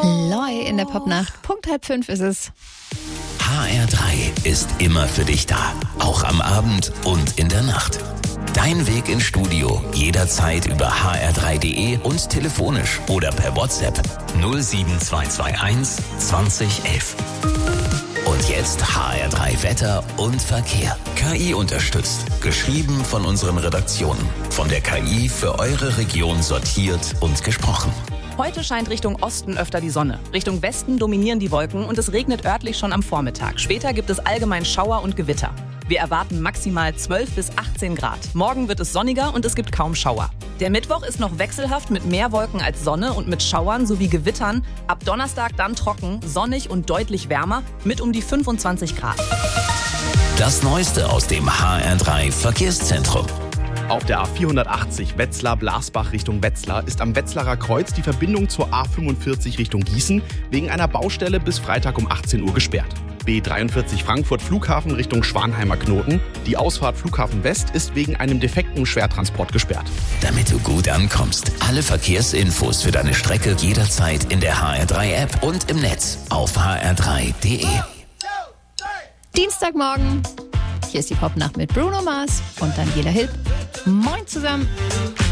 Loi in der Popnacht. Punkt 4:30 ist es. HR3 ist immer für dich da. Auch am Abend und in der Nacht. Dein Weg ins Studio jederzeit über hr3.de und telefonisch oder per WhatsApp 07221 2011. Und jetzt HR3 Wetter und Verkehr. KI unterstützt. Geschrieben von unseren Redaktionen. Von der KI für eure Region sortiert und gesprochen. Heute scheint Richtung Osten öfter die Sonne. Richtung Westen dominieren die Wolken und es regnet örtlich schon am Vormittag. Später gibt es allgemein Schauer und Gewitter. Wir erwarten maximal 12 bis 18 Grad. Morgen wird es sonniger und es gibt kaum Schauer. Der Mittwoch ist noch wechselhaft mit mehr Wolken als Sonne und mit Schauern sowie Gewittern. Ab Donnerstag dann trocken, sonnig und deutlich wärmer mit um die 25 Grad. Das Neueste aus dem HR3 Verkehrszentrum. Auf der A480 Wetzlar-Blasbach Richtung Wetzlar ist am Wetzlarer Kreuz die Verbindung zur A45 Richtung Gießen wegen einer Baustelle bis Freitag um 18 Uhr gesperrt. B43 Frankfurt Flughafen Richtung Schwanheimer Knoten. Die Ausfahrt Flughafen West ist wegen einem defekten Schwertransport gesperrt. Damit du gut ankommst, alle Verkehrsinfos für deine Strecke jederzeit in der HR3-App und im Netz auf hr3.de. Dienstagmorgen. Hier ist die Popnacht mit Bruno Mars und Daniela Hilb. Moin zusammen.